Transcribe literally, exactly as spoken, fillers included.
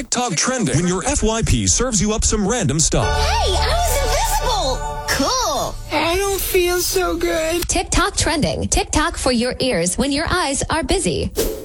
TikTok trending when your F Y P serves you up some random stuff. Hey, I was invisible! Cool! I don't feel so good. TikTok trending. TikTok for your ears when your eyes are busy.